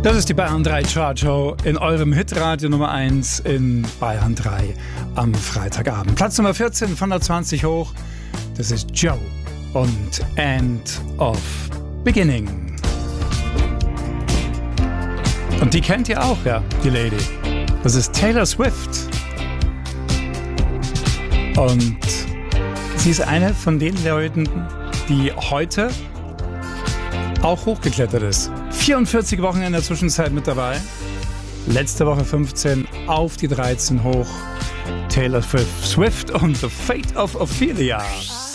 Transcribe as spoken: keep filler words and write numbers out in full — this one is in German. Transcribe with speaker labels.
Speaker 1: Das ist die Bayern drei Chartshow in eurem Hitradio Nummer eins in Bayern drei am Freitagabend. Platz Nummer vierzehn von der zwanzig hoch. Das ist Joe und End of Beginning. Und die kennt ihr auch, ja, die Lady. Das ist Taylor Swift. Und sie ist eine von den Leuten, die heute auch hochgeklettert ist. vierundvierzig Wochen in der Zwischenzeit mit dabei. Letzte Woche fünfzehn auf die dreizehn hoch. Taylor Swift und The Fate of Ophelia.